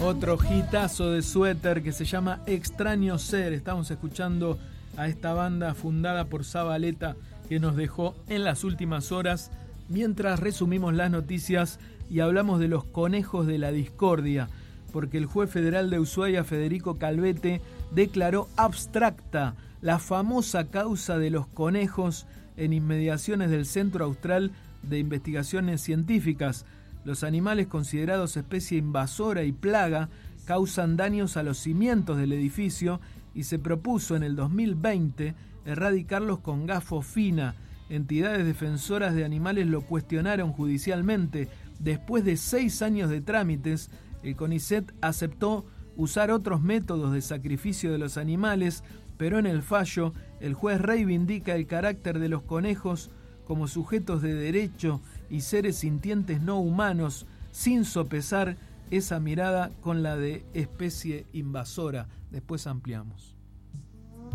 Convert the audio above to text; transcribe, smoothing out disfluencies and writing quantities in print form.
Otro hitazo de Suéter que se llama Extraño Ser. Estamos escuchando a esta banda fundada por Zabaleta que nos dejó en las últimas horas, mientras resumimos las noticias y hablamos de los conejos de la discordia, porque el juez federal de Ushuaia, Federico Calvete, declaró abstracta la famosa causa de los conejos en inmediaciones del Centro Austral de Investigaciones Científicas. Los animales considerados especie invasora y plaga causan daños a los cimientos del edificio y se propuso en el 2020 erradicarlos con gafofina. Entidades defensoras de animales lo cuestionaron judicialmente. Después de 6 años de trámites, el CONICET aceptó usar otros métodos de sacrificio de los animales, pero en el fallo el juez reivindica el carácter de los conejos como sujetos de derecho y seres sintientes no humanos, sin sopesar esa mirada con la de especie invasora. Después ampliamos.